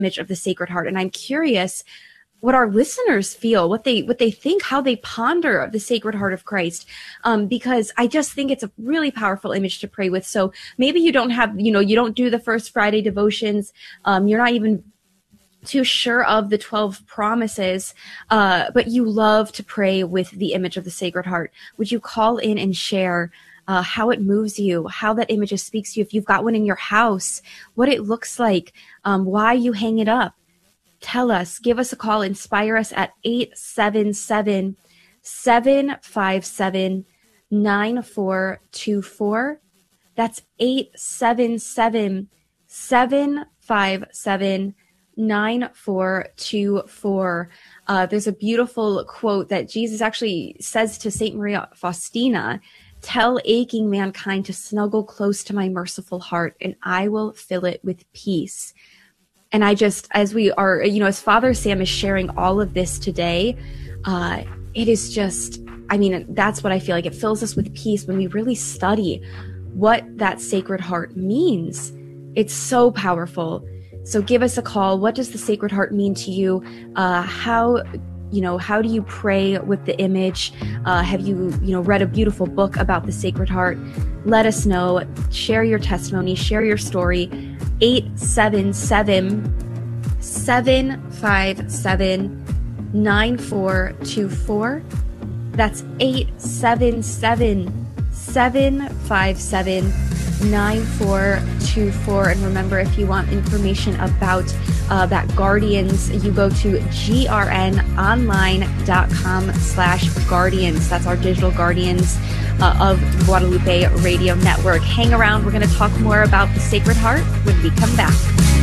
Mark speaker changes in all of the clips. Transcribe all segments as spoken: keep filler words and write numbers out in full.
Speaker 1: image of the Sacred Heart. And I'm curious what our listeners feel, what they what they think, how they ponder the Sacred Heart of Christ, um, because I just think it's a really powerful image to pray with. So maybe you don't have, you know, you don't do the First Friday devotions. Um, you're not even too sure of the twelve promises, uh, but you love to pray with the image of the Sacred Heart. Would you call in and share uh, how it moves you, how that image speaks to you, if you've got one in your house, what it looks like, um, why you hang it up? Tell us, give us a call, inspire us at eight seven seven, seven five seven, nine four two four. That's eight seven seven, seven five seven, nine four two four. Uh, there's a beautiful quote that Jesus actually says to Saint Maria Faustina, "Tell aching mankind to snuggle close to my merciful heart, and I will fill it with peace." And I just, as we are, you know, as Father Sam is sharing all of this today, uh, it is just, I mean, that's what I feel like. It fills us with peace when we really study what that Sacred Heart means. It's so powerful. So give us a call. What does the Sacred Heart mean to you? Uh, how, you know, how do you pray with the image? Uh, have you, you know, read a beautiful book about the Sacred Heart? Let us know. Share your testimony. Share your story. eight seven seven, seven five seven, nine four two four. That's eight seven seven, seven five seven, nine four two four. And remember, if you want information about uh, that Guardians, you go to grnonline.com slash guardians. That's our digital guardians uh, of Guadalupe Radio Network. Hang around. We're going to talk more about the Sacred Heart when we come back.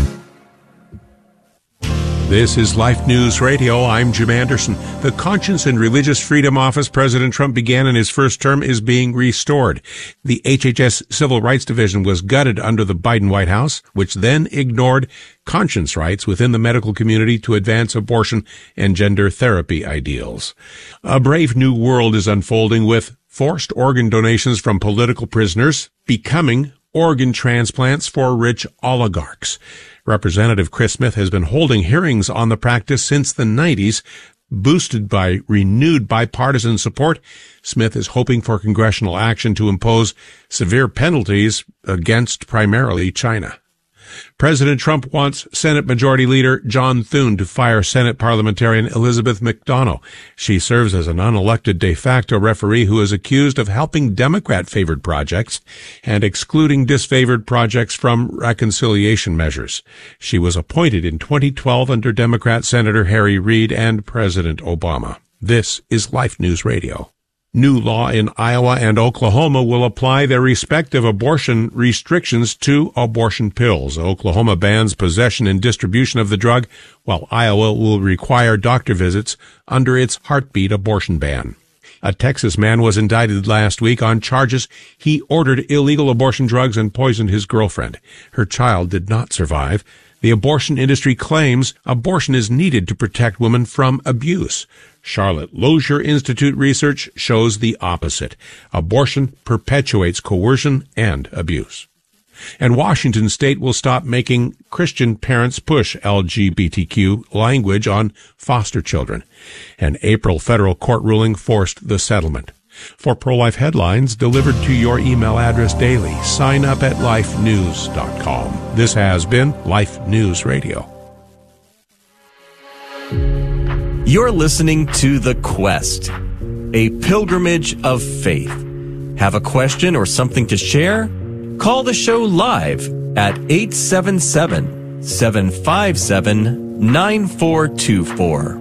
Speaker 2: This is Life News Radio. I'm Jim Anderson. The Conscience and Religious Freedom Office President Trump began in his first term is being restored. The H H S Civil Rights Division was gutted under the Biden White House, which then ignored conscience rights within the medical community to advance abortion and gender therapy ideals. A brave new world is unfolding with forced organ donations from political prisoners becoming organ transplants for rich oligarchs. Representative Chris Smith has been holding hearings on the practice since the nineties. Boosted by renewed bipartisan support, Smith is hoping for congressional action to impose severe penalties against primarily China. President Trump wants Senate Majority Leader John Thune to fire Senate parliamentarian Elizabeth McDonough. She serves as an unelected de facto referee who is accused of helping Democrat-favored projects and excluding disfavored projects from reconciliation measures. She was appointed in twenty twelve under Democrat Senator Harry Reid and President Obama. This is Life News Radio. New law in Iowa and Oklahoma will apply their respective abortion restrictions to abortion pills. Oklahoma bans possession and distribution of the drug, while Iowa will require doctor visits under its heartbeat abortion ban. A Texas man was indicted last week on charges he ordered illegal abortion drugs and poisoned his girlfriend. Her child did not survive. The abortion industry claims abortion is needed to protect women from abuse. Charlotte Lozier Institute research shows the opposite. Abortion perpetuates coercion and abuse. And Washington State will stop making Christian parents push L G B T Q language on foster children. An April federal court ruling forced the settlement. For pro-life headlines delivered to your email address daily, sign up at life news dot com. This has been Life News Radio.
Speaker 3: You're listening to The Quest, a pilgrimage of faith. Have a question or something to share? Call the show live at eight seven seven, seven five seven, nine four two four.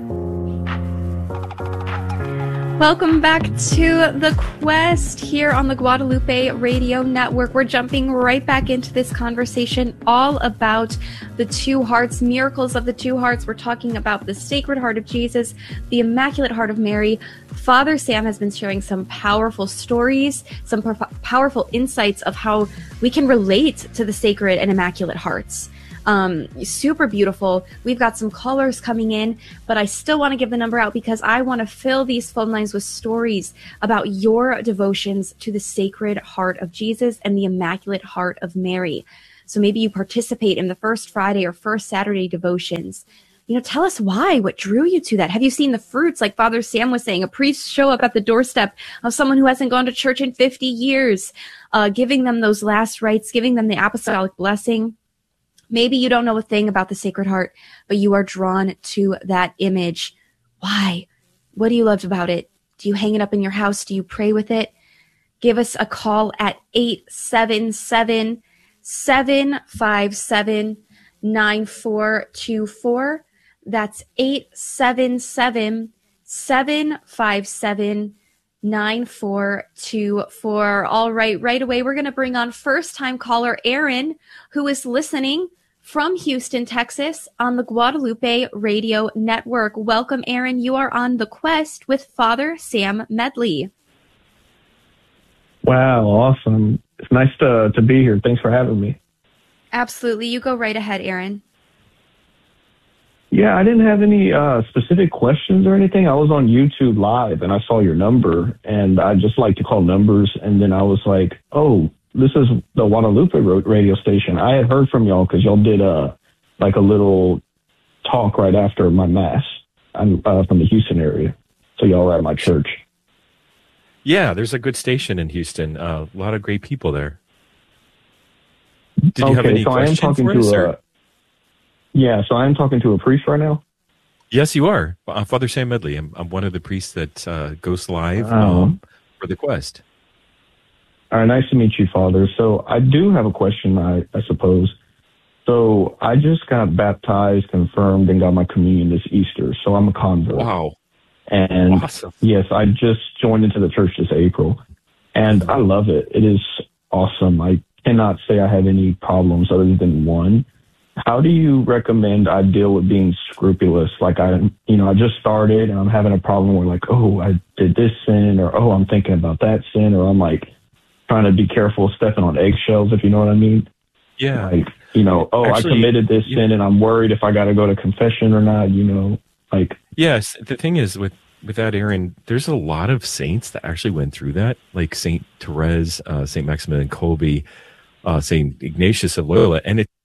Speaker 1: Welcome back to The Quest here on the Guadalupe Radio Network. We're jumping right back into this conversation all about the two hearts, miracles of the two hearts. We're talking about the Sacred Heart of Jesus, the Immaculate Heart of Mary. Father Sam has been sharing some powerful stories, some p- powerful insights of how we can relate to the Sacred and Immaculate Hearts. Um, super beautiful. We've got some callers coming in, but I still want to give the number out because I want to fill these phone lines with stories about your devotions to the Sacred Heart of Jesus and the Immaculate Heart of Mary. So maybe you participate in the first Friday or first Saturday devotions. You know, tell us why, what drew you to that. Have you seen the fruits, like Father Sam was saying, a priest show up at the doorstep of someone who hasn't gone to church in fifty years, uh, giving them those last rites, giving them the apostolic blessing. Maybe you don't know a thing about the Sacred Heart, but you are drawn to that image. Why? What do you love about it? Do you hang it up in your house? Do you pray with it? Give us a call at eight seven seven, seven five seven, nine four two four. That's eight seven seven, seven five seven, nine four two four. All right, right away, we're going to bring on first-time caller Aaron, who is listening from Houston, Texas, on the Guadalupe Radio Network. Welcome, Aaron. You are on The Quest with Father Sam Medley.
Speaker 4: Wow, awesome. It's nice to, to be here. Thanks for having me.
Speaker 1: Absolutely. You go right ahead, Aaron.
Speaker 4: Yeah, I didn't have any uh, specific questions or anything. I was on YouTube Live, and I saw your number, and I just like to call numbers. And then I was like, oh, this is the Guadalupe radio station. I had heard from y'all because y'all did a, like a little talk right after my Mass. I'm uh, from the Houston area, so y'all were at my church.
Speaker 3: Yeah, there's a good station in Houston. Uh, a lot of great people there. Did you
Speaker 4: okay,
Speaker 3: have any
Speaker 4: so
Speaker 3: questions
Speaker 4: I am talking
Speaker 3: for
Speaker 4: to
Speaker 3: us?
Speaker 4: A, yeah, so I am talking to a priest right now.
Speaker 3: Yes, you are. Uh, Father Sam Medley. I'm, I'm one of the priests that uh, goes live
Speaker 4: um,
Speaker 3: um, for the Quest.
Speaker 4: All right, nice to meet you, Father. So I do have a question, I, I suppose. So I just got baptized, confirmed, and got my communion this Easter. So I'm a convert.
Speaker 3: Wow.
Speaker 4: And
Speaker 3: awesome.
Speaker 4: Yes, I just joined into the church this April. And I love it. It is awesome. I cannot say I have any problems other than one. How do you recommend I deal with being scrupulous? Like I, you know, I just started and I'm having a problem where like, oh, I did this sin, or oh, I'm thinking about that sin, or I'm like trying to be careful stepping on eggshells, if you know what I mean.
Speaker 3: Yeah.
Speaker 4: Like, you know, oh, Actually, I committed this sin and I'm worried if I got to go to confession or not, you know, like.
Speaker 3: Yes. The thing is with, with that, Aaron, there's a lot of saints that actually went through that, like Saint Therese, uh, Saint Maximilian Kolbe, uh, Saint Ignatius of Loyola. And it,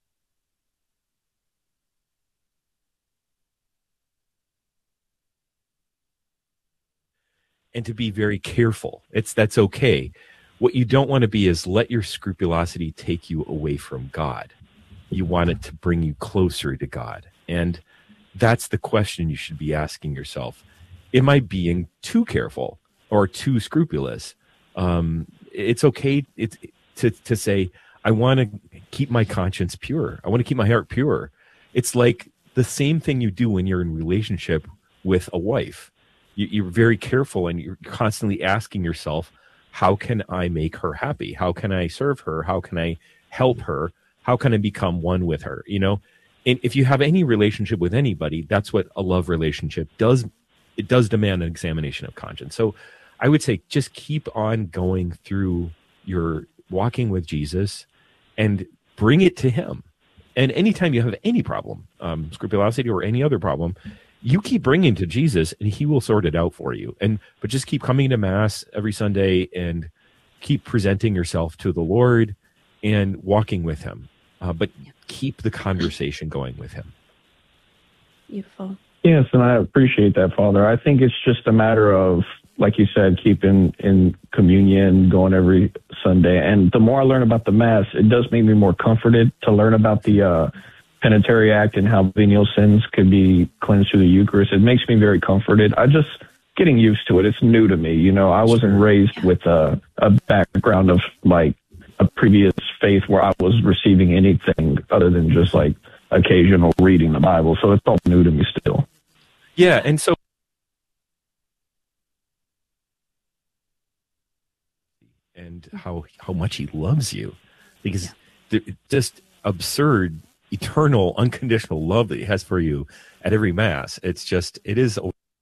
Speaker 3: and to be very careful. It's that's okay. What you don't want to be is let your scrupulosity take you away from God. You want it to bring you closer to God. And that's the question you should be asking yourself. Am I being too careful or too scrupulous? Um, it's okay it's, to, to say, I want to keep my conscience pure. I want to keep my heart pure. It's like the same thing you do when you're in relationship with a wife. You're very careful and you're constantly asking yourself, how can I make her happy? How can I serve her? How can I help her? How can I become one with her? You know, and if you have any relationship with anybody, that's what a love relationship does. It does demand an examination of conscience. So I would say just keep on going through your walking with Jesus and bring it to him. And anytime you have any problem, um, scrupulosity or any other problem, you keep bringing to Jesus and he will sort it out for you. And, but just keep coming to Mass every Sunday and keep presenting yourself to the Lord and walking with him. Uh, but keep the conversation going with him.
Speaker 1: Beautiful.
Speaker 4: Yes, and I appreciate that, Father. I think it's just a matter of, like you said, keeping in communion, going every Sunday. And the more I learn about the Mass, it does make me more comforted to learn about the uh, Penitentiary Act and how venial sins could be cleansed through the Eucharist. It makes me very comforted. I just getting used to it. It's new to me. You know, I wasn't raised with a, a background of like a previous faith where I was receiving anything other than just like occasional reading the Bible. So it's all new to me still.
Speaker 3: Yeah. And so, and how, how much he loves you, because yeah. just absurd, eternal, unconditional love that he has for you at every Mass. It's just, it is,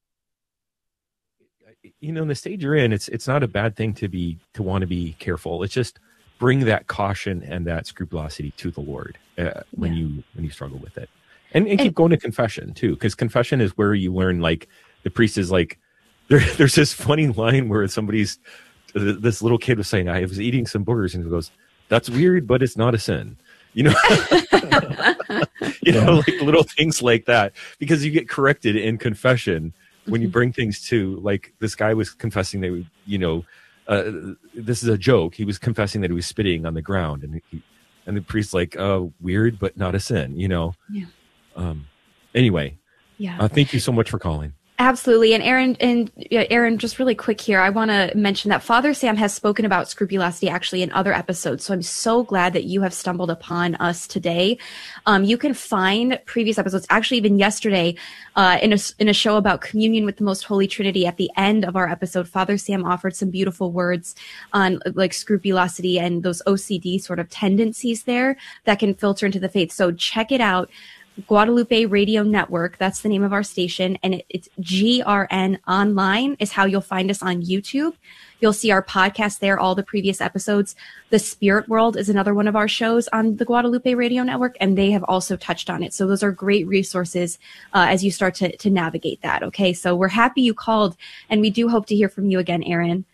Speaker 3: you know, in the stage you're in, it's, it's not a bad thing to be, to want to be careful. It's just bring that caution and that scrupulosity to the Lord uh, when yeah. you, when you struggle with it. And, and keep and, going to confession too, because confession is where you learn, like the priest is like, there, there's this funny line where somebody's, this little kid was saying, I was eating some boogers, and he goes, that's weird, but it's not a sin. You know, you know, like little things like that, because you get corrected in confession when you bring things to, like, this guy was confessing that, you know, uh, this is a joke. He was confessing that he was spitting on the ground, and he, and the priest's like, uh, weird, but not a sin, you know?
Speaker 1: Yeah.
Speaker 3: Um, anyway,
Speaker 1: yeah.
Speaker 3: Uh, thank you so much for calling.
Speaker 1: Absolutely. And Aaron, and Aaron, just really quick here, I want to mention that Father Sam has spoken about scrupulosity actually in other episodes. So I'm so glad that you have stumbled upon us today. Um, you can find previous episodes, actually even yesterday, uh, in a, in a show about communion with the Most Holy Trinity. At the end of our episode, Father Sam offered some beautiful words on like scrupulosity and those O C D sort of tendencies there that can filter into the faith. So check it out. Guadalupe Radio Network, that's the name of our station, and it, it's G R N Online is how you'll find us on YouTube. You'll see our podcast there, all the previous episodes. The Spirit World is another one of our shows on the Guadalupe Radio Network, and they have also touched on it. So those are great resources uh, as you start to, to navigate that. Okay, so we're happy you called, and we do hope to hear from you again, Aaron.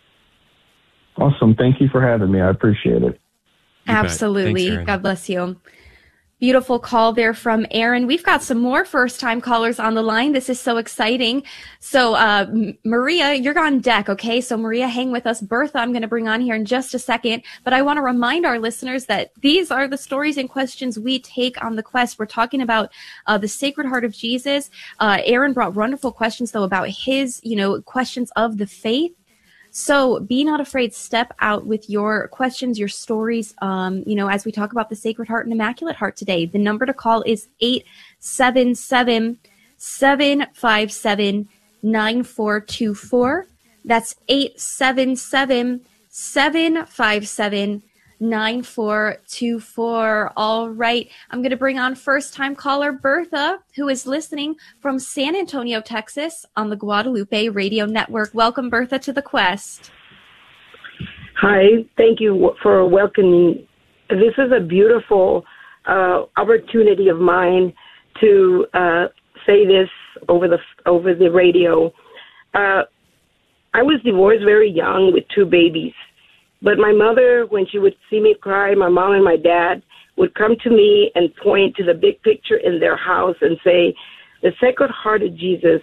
Speaker 4: Awesome. Thank you for having me. I appreciate it.
Speaker 3: You
Speaker 1: Absolutely.
Speaker 3: Thanks,
Speaker 1: God bless you. Beautiful call there from Aaron. We've got some more first-time callers on the line. This is so exciting. So, uh, M- Maria, you're on deck, okay? So, Maria, hang with us. Bertha, I'm going to bring on here in just a second. But I want to remind our listeners that these are the stories and questions we take on the quest. We're talking about uh, the Sacred Heart of Jesus. Uh, Aaron brought wonderful questions, though, about his, you know, questions of the faith. So be not afraid. Step out with your questions, your stories, um, you know, as we talk about the Sacred Heart and Immaculate Heart today. The number to call is eight seven seven, seven five seven, nine four two four. That's eight seven seven, seven five seven, nine four two four. All right. I'm going to bring on first-time caller Bertha, who is listening from San Antonio, Texas on the Guadalupe Radio Network. Welcome, Bertha, to the Quest.
Speaker 5: Hi. Thank you for welcoming. This is a beautiful uh, opportunity of mine to uh, say this over the over the radio. Uh, I was divorced very young with two babies. But my mother, when she would see me cry, my mom and my dad would come to me and point to the big picture in their house and say, the Sacred Heart of Jesus.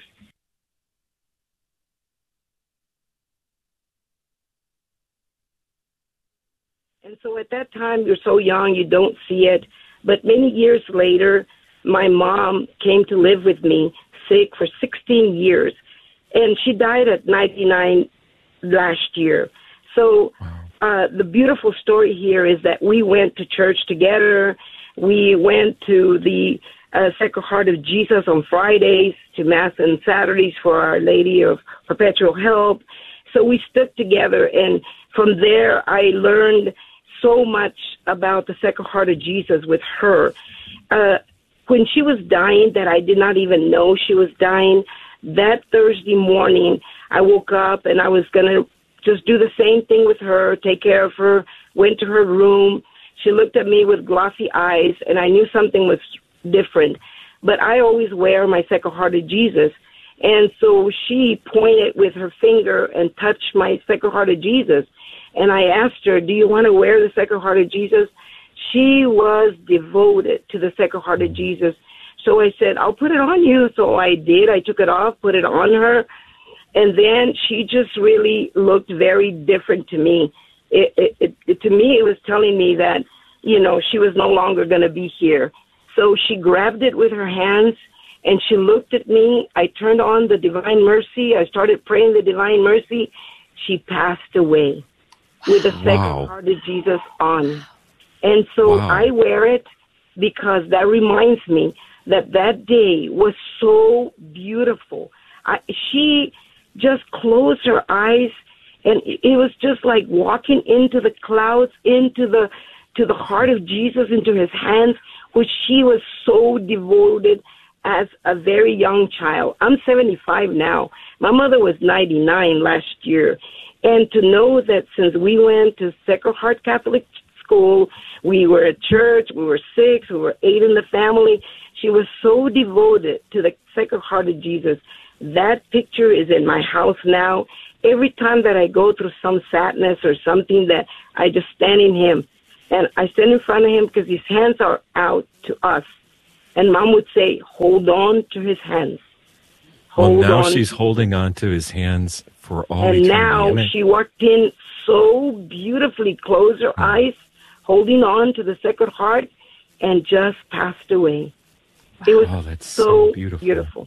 Speaker 5: And so at that time, you're so young, you don't see it. But many years later, my mom came to live with me, sick for sixteen years. And she died at ninety-nine last year. So uh, the beautiful story here is that we went to church together. We went to the uh, Sacred Heart of Jesus on Fridays, to Mass on Saturdays for Our Lady of Perpetual Help. So we stuck together, and from there I learned so much about the Sacred Heart of Jesus with her. Uh, when she was dying, that I did not even know she was dying, that Thursday morning I woke up and I was going to just do the same thing with her, take care of her, went to her room. She looked at me with glossy eyes, and I knew something was different. But I always wear my Sacred Heart of Jesus. And so she pointed with her finger and touched my Sacred Heart of Jesus. And I asked her, do you want to wear the Sacred Heart of Jesus? She was devoted to the Sacred Heart of Jesus. So I said, I'll put it on you. So I did. I took it off, put it on her. And then she just really looked very different to me. It, it, it, it, to me, it was telling me that, you know, she was no longer going to be here. So she grabbed it with her hands, and she looked at me. I turned on the Divine Mercy. I started praying the Divine Mercy. She passed away with the Sacred
Speaker 3: Wow.
Speaker 5: Heart of Jesus on. And so
Speaker 3: Wow.
Speaker 5: I wear it because that reminds me that that day was so beautiful. I, she just closed her eyes, and it was just like walking into the clouds, into the to the heart of Jesus, into his hands, which she was so devoted as a very young child. I'm seventy-five now. My mother was ninety-nine last year. And to know that since we went to Sacred Heart Catholic School, we were at church, we were six, we were eight in the family, she was so devoted to the Sacred Heart of Jesus. That picture is in my house now. Every time that I go through some sadness or something, that I just stand in him And I stand in front of him because his hands are out to us. And Mom would say, hold on to his hands.
Speaker 3: Hold well, now
Speaker 5: on.
Speaker 3: She's holding on to his hands for all
Speaker 5: and
Speaker 3: eternity.
Speaker 5: now
Speaker 3: Amen.
Speaker 5: She walked in so beautifully, closed her oh. eyes, holding on to the Sacred Heart, and just passed away. It was
Speaker 3: oh, that's
Speaker 5: so,
Speaker 3: so beautiful.
Speaker 5: beautiful.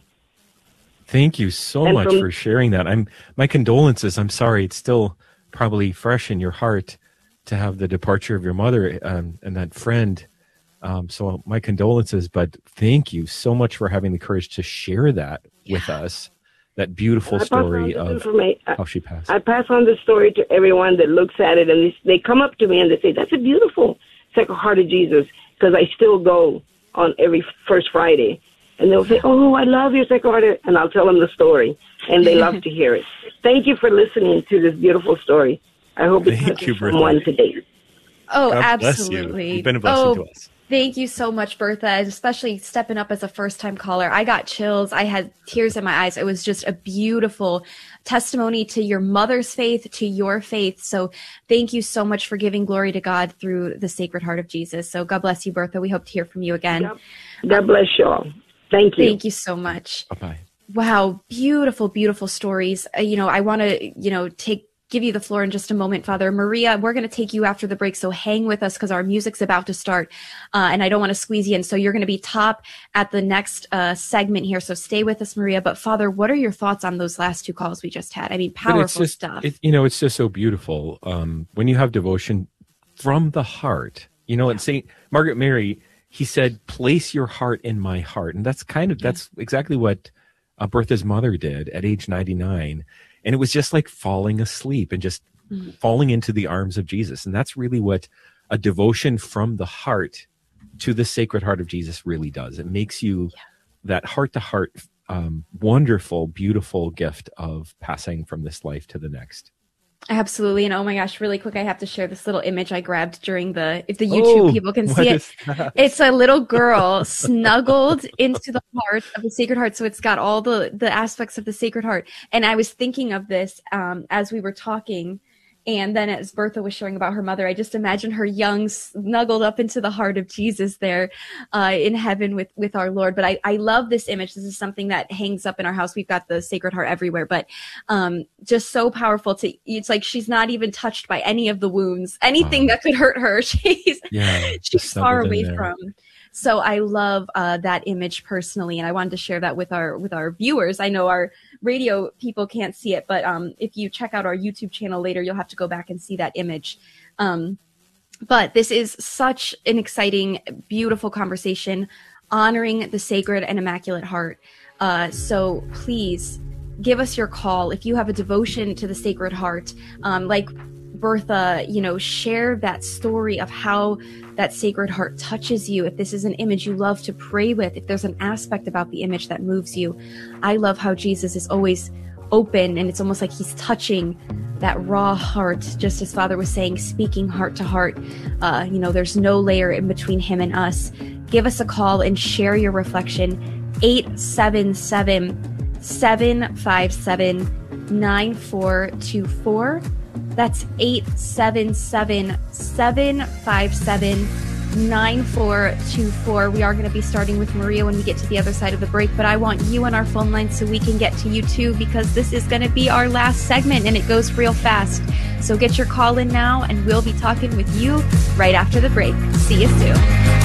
Speaker 3: Thank you so
Speaker 5: and
Speaker 3: much
Speaker 5: from,
Speaker 3: for sharing that. I'm my condolences. I'm sorry. It's still probably fresh in your heart to have the departure of your mother um, and that friend. Um, so my condolences, but thank you so much for having the courage to share that yeah. with us. That beautiful story of how she passed.
Speaker 5: I pass on the story to everyone that looks at it, and they, they come up to me and they say, that's a beautiful Sacred Heart of Jesus, because I still go on every first Friday. And they'll say, oh, I love your Sacred Heart, and I'll tell them the story, and they love to hear it. Thank you for listening to this beautiful story. I hope it touches someone today.
Speaker 1: Oh,
Speaker 3: God
Speaker 1: absolutely.
Speaker 3: Bless you. You've been a blessing
Speaker 1: oh,
Speaker 3: to us.
Speaker 1: Thank you so much, Bertha, especially stepping up as a first-time caller. I got chills. I had tears in my eyes. It was just a beautiful testimony to your mother's faith, to your faith. So thank you so much for giving glory to God through the Sacred Heart of Jesus. So God bless you, Bertha. We hope to hear from you again.
Speaker 5: God, God bless you all. Thank you.
Speaker 1: Thank you so much.
Speaker 3: Bye-bye.
Speaker 1: Wow. Beautiful, beautiful stories. Uh, you know, I want to, you know, take give you the floor in just a moment, Father. Maria, we're going to take you after the break, so hang with us because our music's about to start, uh, and I don't want to squeeze you in. So you're going to be top at the next uh, segment here, so stay with us, Maria. But Father, what are your thoughts on those last two calls we just had? I mean, powerful
Speaker 3: just,
Speaker 1: stuff.
Speaker 3: It, you know, it's just so beautiful um, when you have devotion from the heart. You know, yeah. and Saint Margaret Mary, he said, place your heart in my heart. And that's kind of, yeah. that's exactly what uh, Bertha's mother did at age ninety-nine. And it was just like falling asleep and just mm-hmm. falling into the arms of Jesus. And that's really what a devotion from the heart to the Sacred Heart of Jesus really does. It makes you yeah. that heart-to-heart, um, wonderful, beautiful gift of passing from this life to the next.
Speaker 1: Absolutely. And oh my gosh, really quick, I have to share this little image I grabbed during the, if the YouTube
Speaker 3: oh,
Speaker 1: people can see it, it's a little girl snuggled into the heart of the Sacred Heart. So it's got all the, the aspects of the Sacred Heart. And I was thinking of this um, as we were talking. And then as Bertha was sharing about her mother, I just imagine her young, snuggled up into the heart of Jesus there uh, in heaven with, with our Lord. But I, I love this image. This is something that hangs up in our house. We've got the Sacred Heart everywhere, but um, just so powerful. To It's like she's not even touched by any of the wounds, anything oh. that could hurt her. She's,
Speaker 3: yeah,
Speaker 1: she's far away from. So I love uh, that image personally, and I wanted to share that with our with our viewers. I know our radio people can't see it, but um, if you check out our YouTube channel later, you'll have to go back and see that image. Um, but this is such an exciting, beautiful conversation honoring the Sacred and Immaculate Heart. Uh, so please give us your call if you have a devotion to the Sacred Heart. Um, like Bertha, you know, share that story of how that Sacred Heart touches you. If this is an image you love to pray with, if there's an aspect about the image that moves you. I love how Jesus is always open, and it's almost like he's touching that raw heart, just as Father was saying, speaking heart to heart. Uh, you know, there's no layer in between him and us. Give us a call and share your reflection. eight seven seven, seven five seven, nine four two four. That's eight seven seven, seven five seven, nine four two four. We are going to be starting with Maria when we get to the other side of the break, but I want you on our phone line so we can get to you too, because this is going to be our last segment and it goes real fast. So get your call in now and we'll be talking with you right after the break. See you soon.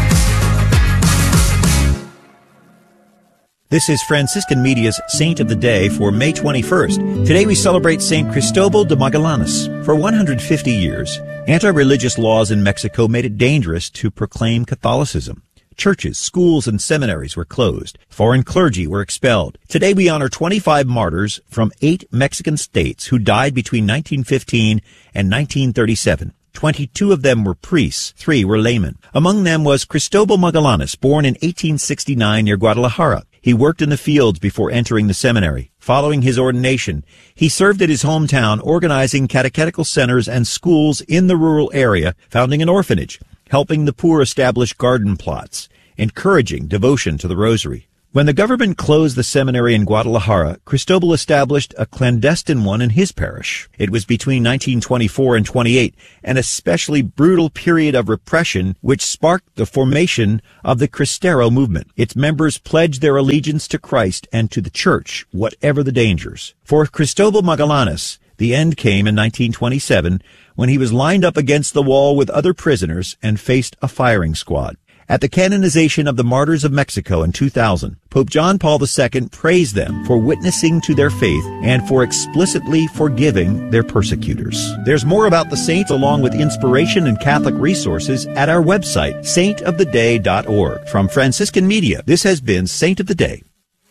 Speaker 6: This is Franciscan Media's Saint of the Day for May twenty-first. Today we celebrate Saint Cristobal de Magallanes. For one hundred fifty years, anti-religious laws in Mexico made it dangerous to proclaim Catholicism. Churches, schools, and seminaries were closed. Foreign clergy were expelled. Today we honor twenty-five martyrs from eight Mexican states who died between nineteen fifteen and nineteen thirty-seven. Twenty-two of them were priests, three were laymen. Among them was Cristobal Magallanes, born in eighteen sixty-nine near Guadalajara. He worked in the fields before entering the seminary. Following his ordination, he served at his hometown organizing catechetical centers and schools in the rural area, founding an orphanage, helping the poor establish garden plots, encouraging devotion to the rosary. When the government closed the seminary in Guadalajara, Cristobal established a clandestine one in his parish. It was between nineteen twenty-four and twenty-eight, an especially brutal period of repression which sparked the formation of the Cristero movement. Its members pledged their allegiance to Christ and to the Church, whatever the dangers. For Cristobal Magallanes, the end came in nineteen twenty-seven when he was lined up against the wall with other prisoners and faced a firing squad. At the canonization of the martyrs of Mexico in two thousand, Pope John Paul the Second praised them for witnessing to their faith and for explicitly forgiving their persecutors. There's more about the saints along with inspiration and Catholic resources at our website, saint of the day dot org. From Franciscan Media, this has been Saint of the Day.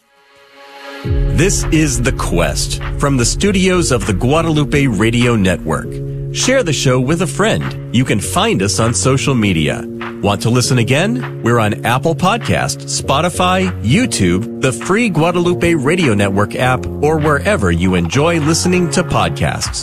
Speaker 3: This is The Quest from the studios of the Guadalupe Radio Network. Share the show with a friend. You can find us on social media. Want to listen again? We're on Apple Podcasts, Spotify, YouTube, the free Guadalupe Radio Network app, or wherever you enjoy listening to podcasts.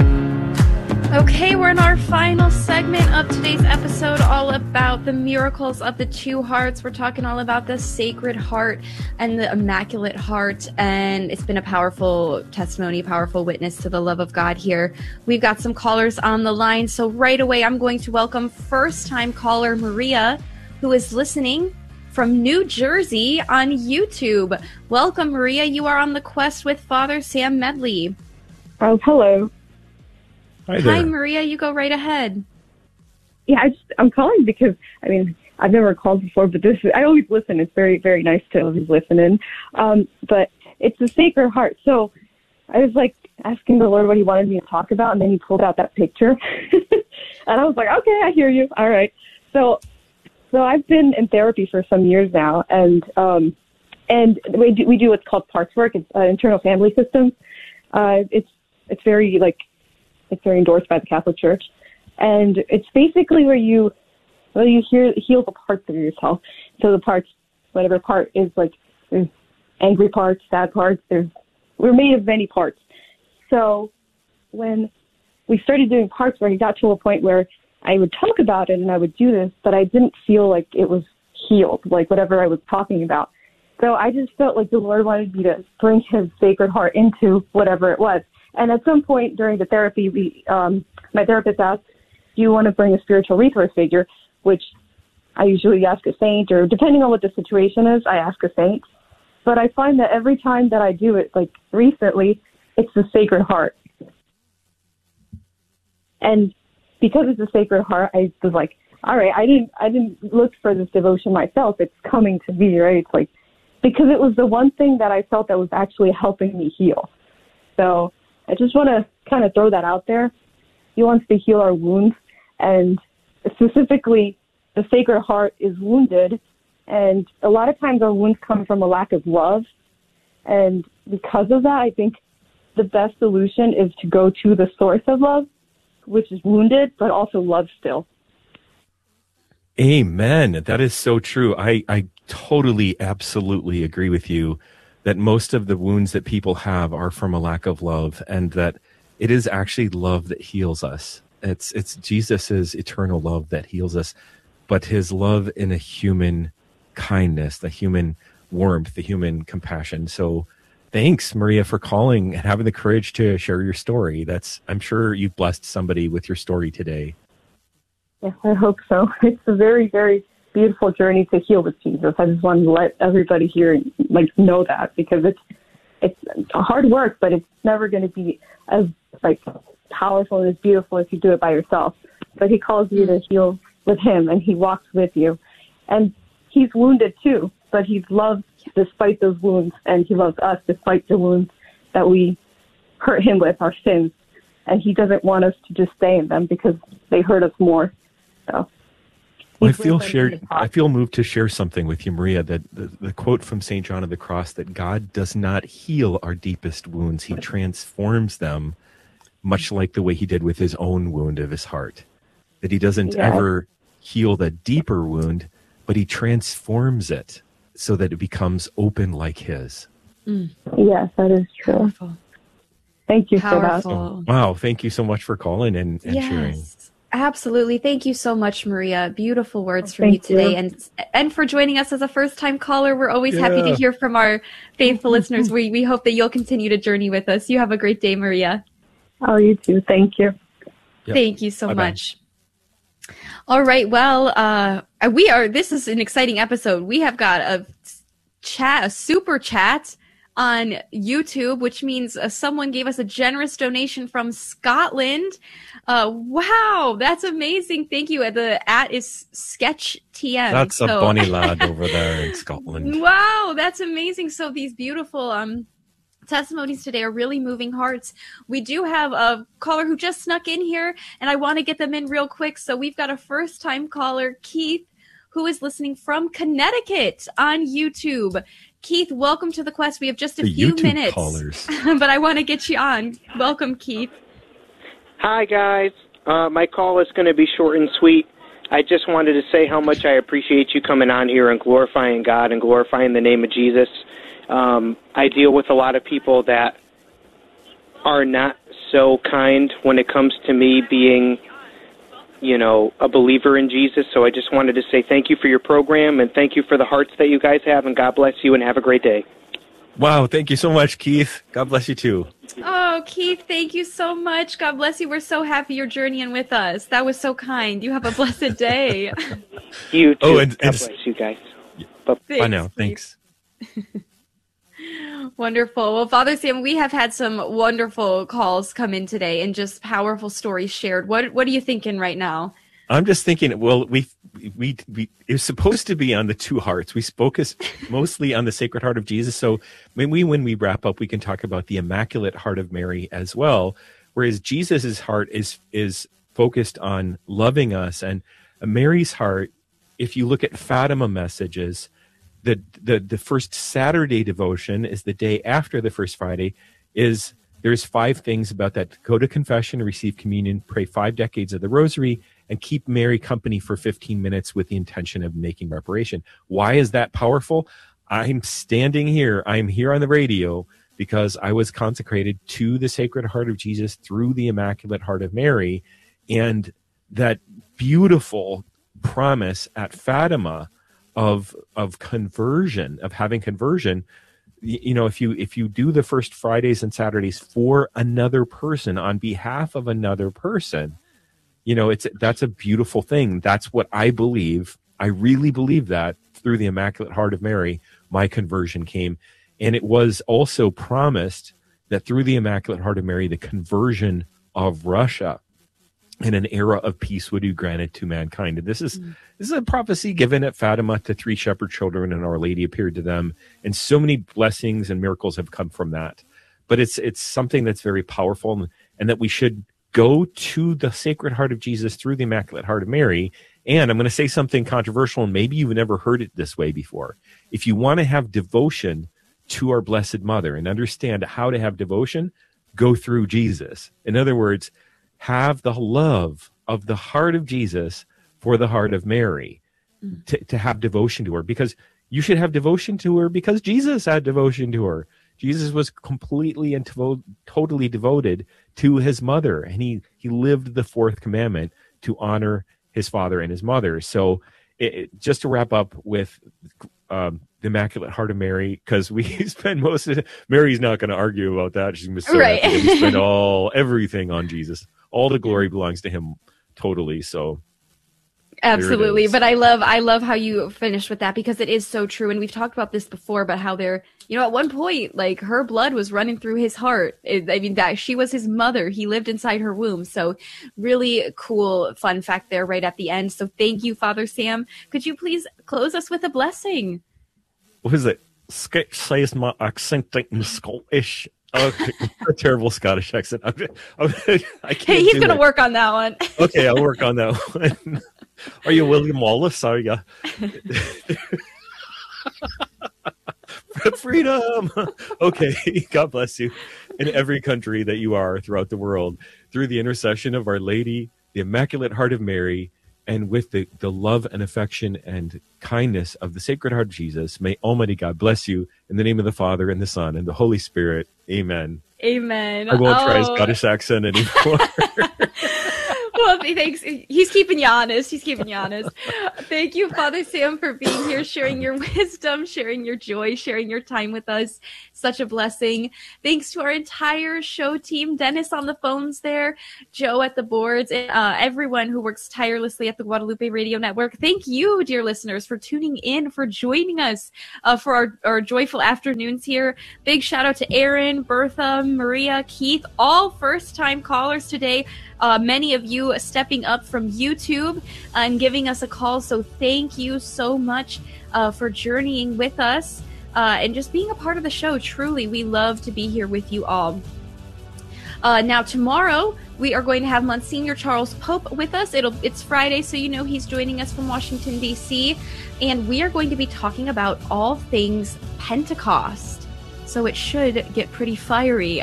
Speaker 1: Okay, we're in our final segment of today's episode, all about the miracles of the two hearts. We're talking all about the Sacred Heart and the Immaculate Heart, and it's been a powerful testimony, powerful witness to the love of God here. We've got some callers on the line, so right away I'm going to welcome first-time caller Maria, who is listening from New Jersey on YouTube. Welcome, Maria. You are on The Quest with Father Sam Medley.
Speaker 7: Oh, hello.
Speaker 2: Hi there.
Speaker 1: Hi, Maria. You go right ahead.
Speaker 7: Yeah, I just, I'm calling because, I mean, I've never called before, but this is, I always listen. It's very, very nice to always listen in. Um, but it's the Sacred Heart. So I was like asking the Lord what he wanted me to talk about, and then he pulled out that picture. And I was like, okay, I hear you. All right. So, so I've been in therapy for some years now, and, um, and we do, we do what's called parts work. It's uh, internal family systems. Uh, it's, it's very like, It's very endorsed by the Catholic Church. And it's basically where you, where you hear, heal the parts of yourself. So the parts, whatever part is like, there's angry parts, sad parts, there's, we're made of many parts. So when we started doing parts work, it got to a point where I would talk about it and I would do this, but I didn't feel like it was healed, like whatever I was talking about. So I just felt like the Lord wanted me to bring his Sacred Heart into whatever it was. And at some point during the therapy, we, um, my therapist asked, do you want to bring a spiritual resource figure, which I usually ask a saint, or depending on what the situation is, I ask a saint. But I find that every time that I do it, like recently, it's the Sacred Heart. And because it's the Sacred Heart, I was like, all right, I didn't, I didn't look for this devotion myself. It's coming to me, right? It's like, because it was the one thing that I felt that was actually helping me heal. So I just want to kind of throw that out there. He wants to heal our wounds, and specifically, the Sacred Heart is wounded, and a lot of times our wounds come from a lack of love, and because of that, I think the best solution is to go to the source of love, which is wounded, but also love still.
Speaker 8: Amen. That is so true. I, I totally, absolutely agree with you that most of the wounds that people have are from a lack of love, and that it is actually love that heals us. It's it's Jesus's eternal love that heals us, but his love in a human kindness, the human warmth, the human compassion. So thanks, Maria, for calling and having the courage to share your story. That's, I'm sure you've blessed somebody with your story today.
Speaker 7: Yes, I hope so. It's a very, very beautiful journey to heal with Jesus. I just wanted to let everybody here like know that, because it's it's hard work, but it's never going to be as like powerful and as beautiful if you do it by yourself. But he calls you to heal with him, and he walks with you. And he's wounded too, but he's loved despite those wounds, and he loves us despite the wounds that we hurt him with, our sins. And he doesn't want us to just stay in them because they hurt us more. So
Speaker 8: I feel shared. I feel moved to share something with you, Maria, that the, the quote from Saint John of the Cross, that God does not heal our deepest wounds. He transforms them, much like the way he did with his own wound of his heart. That he doesn't yeah. ever heal the deeper wound, but he transforms it so that it becomes open like his.
Speaker 7: Mm. Yes, that is true. Powerful. Thank you
Speaker 1: Powerful.
Speaker 7: for that.
Speaker 8: Oh, wow, thank you so much for calling and, and
Speaker 1: yes.
Speaker 8: sharing.
Speaker 1: Absolutely. Thank you so much, Maria. Beautiful words from
Speaker 7: Thank
Speaker 1: you today.
Speaker 7: you.
Speaker 1: And and for joining us as a first-time caller. We're always
Speaker 8: Yeah.
Speaker 1: happy to hear from our faithful listeners. We we hope that you'll continue to journey with us. You have a great day, Maria.
Speaker 7: Oh, you too. Thank you.
Speaker 8: Yep.
Speaker 1: Thank you so
Speaker 8: Bye-bye.
Speaker 1: much. All right. Well, uh, we are, this is an exciting episode. We have got a chat, a super chat on YouTube, which means uh, someone gave us a generous donation from Scotland. Uh, wow. That's amazing. Thank you. The at is Sketch T M.
Speaker 8: That's a
Speaker 1: So-
Speaker 8: bonny lad over there in Scotland.
Speaker 1: Wow. That's amazing. So these beautiful, um, testimonies today are really moving hearts. We do have a caller who just snuck in here, and I want to get them in real quick. So we've got a first-time caller, Keith, who is listening from Connecticut on YouTube. Keith, welcome to the Quest. We have just a
Speaker 8: The
Speaker 1: few
Speaker 8: YouTube
Speaker 1: minutes,
Speaker 8: callers.
Speaker 1: but I want to get you on. Welcome, Keith.
Speaker 9: Hi, guys. Uh, my call is going to be short and sweet. I just wanted to say how much I appreciate you coming on here and glorifying God and glorifying the name of Jesus. Um, I deal with a lot of people that are not so kind when it comes to me being, you know, a believer in Jesus. So I just wanted to say thank you for your program and thank you for the hearts that you guys have, and God bless you and have a great day.
Speaker 8: Wow, thank you so much, Keith. God bless you too.
Speaker 1: Oh, Keith, thank you so much. God bless you. We're so happy you're journeying with us. That was so kind. You have a blessed day.
Speaker 9: You too.
Speaker 8: Oh, and-
Speaker 9: God
Speaker 8: and-
Speaker 9: bless you guys.
Speaker 8: Bye now.
Speaker 1: Keith.
Speaker 8: Thanks.
Speaker 1: Wonderful. Well, Father Sam, we have had some wonderful calls come in today and just powerful stories shared. What What are you thinking right now?
Speaker 8: I'm just thinking, well, we, we, we, it was supposed to be on the two hearts. We focus mostly on the Sacred Heart of Jesus. So when we, when we wrap up, we can talk about the Immaculate Heart of Mary as well. Whereas Jesus's heart is, is focused on loving us, and Mary's heart, if you look at Fatima messages, the, the, the first Saturday devotion is the day after the first Friday, is there's five things about that. Go to confession, receive communion, pray five decades of the rosary, and keep Mary company for fifteen minutes with the intention of making reparation. Why is that powerful? I'm standing here. I'm here on the radio because I was consecrated to the Sacred Heart of Jesus through the Immaculate Heart of Mary. And that beautiful promise at Fatima of, of conversion, of having conversion, you know, if you, if you do the first Fridays and Saturdays for another person on behalf of another person, you know, it's, that's a beautiful thing. That's what I believe. I really believe that through the Immaculate Heart of Mary, my conversion came. And it was also promised that through the Immaculate Heart of Mary, the conversion of Russia in an era of peace would be granted to mankind. And this is, mm. this is a prophecy given at Fatima to three shepherd children, and Our Lady appeared to them. And so many blessings and miracles have come from that. But it's, it's something that's very powerful, and, and that we should go to the Sacred Heart of Jesus through the Immaculate Heart of Mary. And I'm going to say something controversial, and maybe you've never heard it this way before. If you want to have devotion to our Blessed Mother and understand how to have devotion, go through Jesus. In other words, have the love of the heart of Jesus for the heart of Mary, mm. to, to have devotion to her, because you should have devotion to her because Jesus had devotion to her. Jesus was completely and to- totally devoted to his mother, and he, he lived the fourth commandment to honor his father and his mother. So it, it, just to wrap up with um, the Immaculate Heart of Mary, because we spend most of it, Mary's not going to argue about that. She's going to be so
Speaker 1: right.
Speaker 8: happy that we spend all, everything on Jesus. All the glory belongs to him totally. So
Speaker 1: absolutely. But I love, I love how you finished with that, because it is so true. And we've talked about this before, about how they're, you know, at one point, like, her blood was running through his heart. It, I mean, that she was his mother. He lived inside her womb. So really cool fun fact there right at the end. So thank you, Father Sam. Could you please close us with a blessing?
Speaker 8: What is it? Sketch says my accent in Scottish. Oh, a terrible Scottish accent. I'm, I'm, I can't.
Speaker 1: Hey, he's going to
Speaker 8: it.
Speaker 1: work on that one.
Speaker 8: Okay, I'll work on that one. Are you William Wallace? Are you? Freedom. Okay, God bless you. In every country that you are throughout the world, through the intercession of Our Lady, the Immaculate Heart of Mary, and with the, the love and affection and kindness of the Sacred Heart of Jesus, may Almighty God bless you in the name of the Father and the Son and the Holy Spirit. Amen.
Speaker 1: Amen.
Speaker 8: I won't
Speaker 1: oh.
Speaker 8: try a Scottish accent anymore.
Speaker 1: Well, thanks. He's keeping you honest. He's keeping you honest. Thank you, Father Sam, for being here, sharing your wisdom, sharing your joy, sharing your time with us. Such a blessing. Thanks to our entire show team, Dennis on the phones there, Joe at the boards, and uh, everyone who works tirelessly at the Guadalupe Radio Network. Thank you, dear listeners, for tuning in, for joining us uh, for our, our joyful afternoons here. Big shout out to Aaron, Bertha, Maria, Keith, all first-time callers today. Uh, many of you stepping up from YouTube and giving us a call. So thank you so much uh, for journeying with us uh, and just being a part of the show. Truly, we love to be here with you all. Uh, now, tomorrow, we are going to have Monsignor Charles Pope with us. It'll, it's Friday, so you know he's joining us from Washington, D C And we are going to be talking about all things Pentecost. So it should get pretty fiery.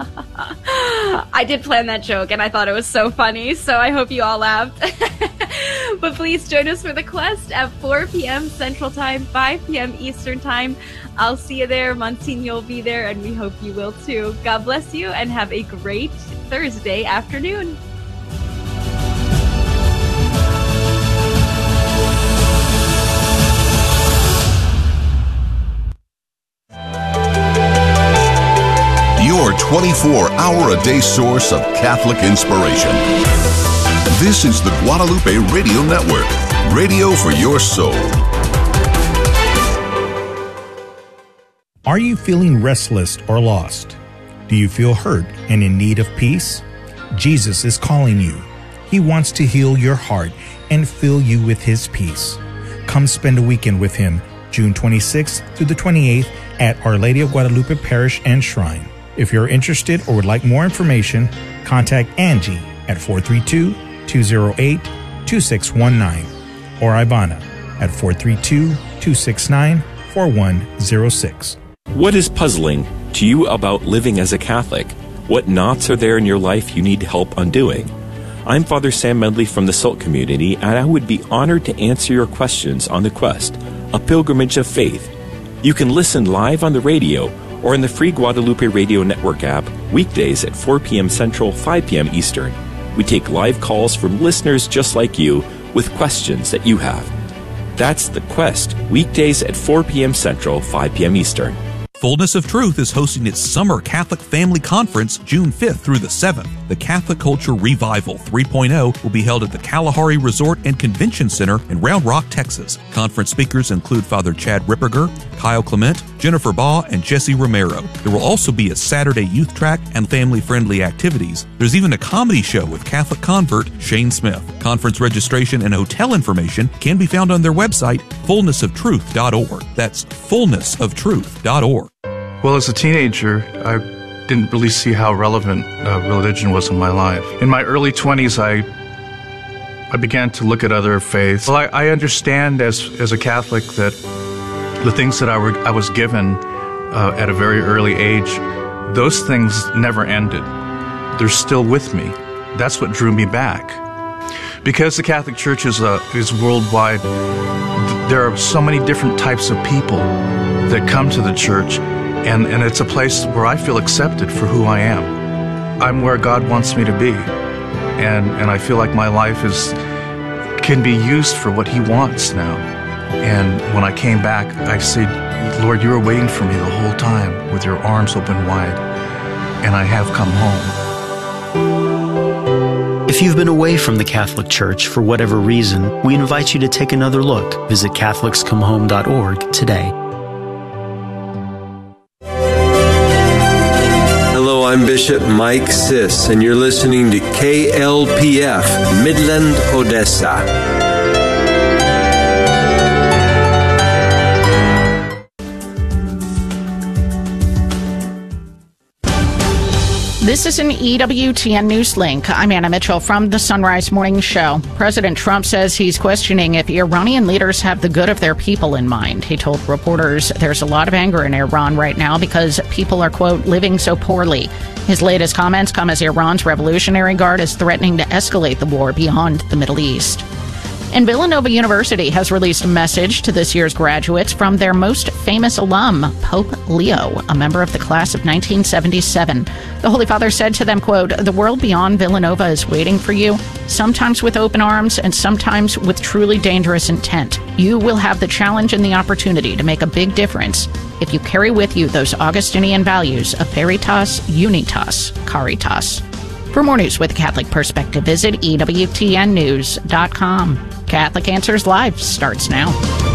Speaker 1: I did plan that joke, and I thought it was so funny, so I hope you all laughed. But please join us for the Quest at four p.m. Central Time, five p.m. Eastern Time. I'll see you there. Monsignor will be there, and we hope you will too. God bless you, and have a great Thursday afternoon.
Speaker 10: Your twenty-four hour a day source of Catholic inspiration. This is the Guadalupe Radio Network, radio for your soul.
Speaker 11: Are you feeling restless or lost? Do you feel hurt and in need of peace? Jesus is calling you. He wants to heal your heart and fill you with His peace. Come spend a weekend with Him, June twenty-sixth through the twenty-eighth at Our Lady of Guadalupe Parish and Shrine. If you're interested or would like more information, contact Angie at four three two, two zero eight, two six one nine or Ivana at four three two, two six nine, four one zero six.
Speaker 3: What is puzzling to you about living as a Catholic? What knots are there in your life you need help undoing? I'm Father Sam Medley from the Salt Community, and I would be honored to answer your questions on The Quest, a pilgrimage of faith. You can listen live on the radio or in the free Guadalupe Radio Network app weekdays at four p.m. Central, five p.m. Eastern. We take live calls from listeners just like you with questions that you have. That's The Quest, weekdays at four p.m. Central, five p.m. Eastern.
Speaker 12: Fullness of Truth is hosting its Summer Catholic Family Conference June fifth through the seventh. The Catholic Culture Revival three point oh will be held at the Kalahari Resort and Convention Center in Round Rock, Texas. Conference speakers include Father Chad Ripperger, Kyle Clement, Jennifer Baugh, and Jesse Romero. There will also be a Saturday youth track and family-friendly activities. There's even a comedy show with Catholic convert Shane Smith. Conference registration and hotel information can be found on their website, fullness of truth dot org. That's fullness of truth dot org.
Speaker 13: Well, as a teenager, I didn't really see how relevant uh, religion was in my life. In my early twenties, I I began to look at other faiths. Well, I, I understand as as a Catholic that the things that I, were, I was given uh, at a very early age, those things never ended. They're still with me. That's what drew me back. Because the Catholic Church is, uh, is worldwide, there are so many different types of people that come to the church, and, and it's a place where I feel accepted for who I am. I'm where God wants me to be, and, and I feel like my life is can be used for what He wants now. And when I came back, I said, Lord, you were waiting for me the whole time with your arms open wide, and I have come home.
Speaker 14: If you've been away from the Catholic Church for whatever reason, we invite you to take another look. Visit Catholics Come Home dot org today.
Speaker 15: Hello, I'm Bishop Mike Siss, and you're listening to K L P F, Midland, Odessa.
Speaker 16: This is an E W T N News Link. I'm Anna Mitchell from the Sunrise Morning Show. President Trump says he's questioning if Iranian leaders have the good of their people in mind. He told reporters there's a lot of anger in Iran right now because people are, quote, living so poorly. His latest comments come as Iran's Revolutionary Guard is threatening to escalate the war beyond the Middle East. And Villanova University has released a message to this year's graduates from their most famous alum, Pope Leo, a member of the class of nineteen seventy-seven. The Holy Father said to them, quote, "The world beyond Villanova is waiting for you, sometimes with open arms and sometimes with truly dangerous intent. You will have the challenge and the opportunity to make a big difference if you carry with you those Augustinian values of Veritas, Unitas, Caritas." For more news with a Catholic perspective, visit E W T N news dot com. Catholic Answers Live starts now.